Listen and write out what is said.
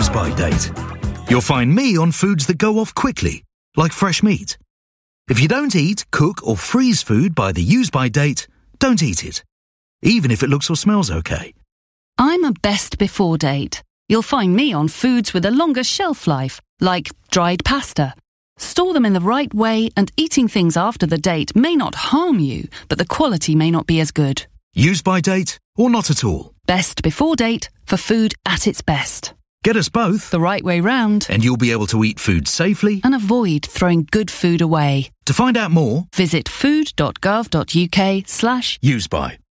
use-by date. You'll find me on foods that go off quickly, like fresh meat. If you don't eat, cook or freeze food by the use-by date, don't eat it, even if it looks or smells okay. I'm a best before date. You'll find me on foods with a longer shelf life, like dried pasta. Store them in the right way, and eating things after the date may not harm you, but the quality may not be as good. Use by date or not at all. Best before date for food at its best. Get us both The right way round. and you'll be able to eat food safely. And avoid throwing good food away. To find out more, Visit food.gov.uk/. use by.